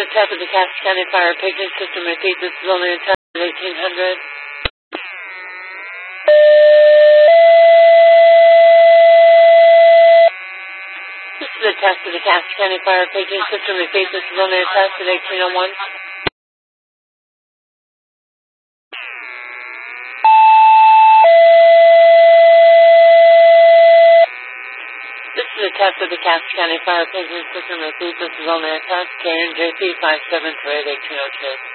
the test of the Cass County Fire Paging System. Repeat, this is only a test at 1800. This is a test of the Cass County Fire Paging System. Repeat, this is only a test at 1801. This is a test of the Cass County Fire Paging System. Repeat, this is only a test. KNJP 573 at 1802.